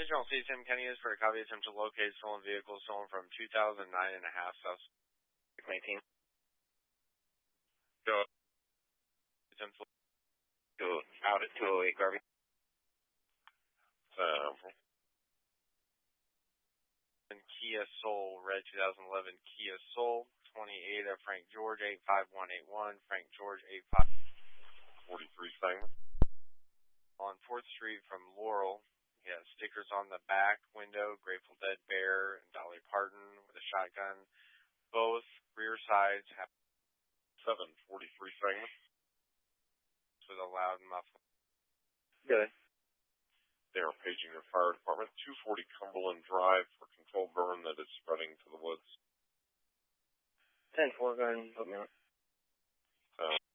General C. Tim Kenny is for a copy attempt to locate stolen vehicle stolen from 2009 and a half South 19. Go. Attempt to out at 208 Garvey. Kia Soul, red 2011 Kia Soul, 28 of Frank George, 85181, Frank George, 43 segment. On 4th Street from Laurel. He has stickers on the back window, Grateful Dead Bear and Dolly Parton with a shotgun. Both rear sides have 743 segment. With a loud muffler. Good. They are paging their fire department. 240 Cumberland Drive for controlled burn that is spreading to the woods. 10-4, go ahead and put me on.